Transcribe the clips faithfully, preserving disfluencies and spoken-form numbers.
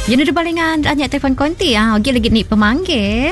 Yang ada balingan Tanya telefon konti ah, okey lagi ni pemanggil.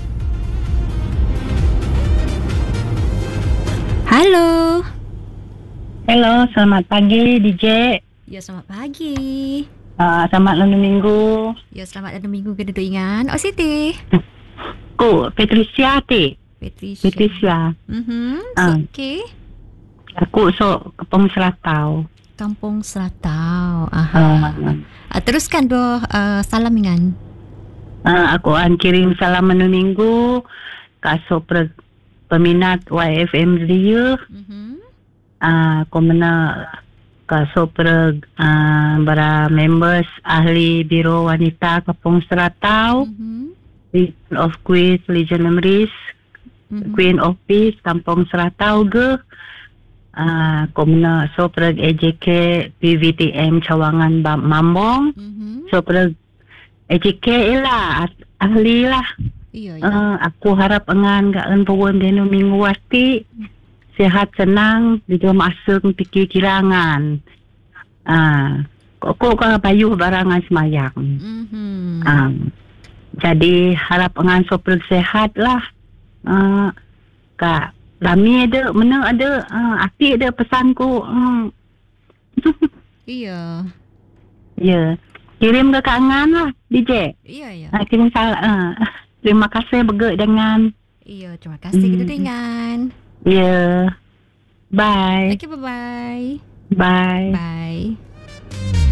Halo. Hello, selamat pagi D J. Ya, selamat pagi. Uh, selamat lalu minggu. Ya, selamat ada minggu ke duduk ingan. Oh, Siti. Aku Patricia ti. Patricia. Patricia. Mhm. Ah. Okey. Aku sok Kampung Selatau. Kampung Selatau. Aha. Uh, Uh, teruskan doh uh, salam ingan. uh, aku akan kirim salam lalu minggu kasut per, peminat Y F M dia. Mhm. Uh, aku mena kasut per uh, para members ahli Biro Wanita Kampung Selatau. Mhm. Legion of Queens, Legion Memories, Mhm. Queen of Peace, Kampung Selatau ke. Uh, Komna Sopreg E J K P V T M Cawangan Bam- Mambong. Mhm. Sopreg E J K lah, at- ahli lah. Iya, ya. Uh, aku harap engan gaan pawon deno minggu wati. Sehat senang, juga masuk fikir kirangan. Ah, uh, kok kok bayuh barangan semayang. Mhm. Um, jadi harap engan sopreg sehat lah. Uh, Kak Lami ada, mana ada, uh, Atik ada pesanku. Uh. Iya. Ya, kirim ke Kak Angan lah, D J. Iya, ya. Uh, kirim salam. Uh. Terima kasih bergerak dengan. Iya, terima kasih kita Hmm. dengan. Ya, yeah. Bye. Okay, bye-bye. Bye. Bye.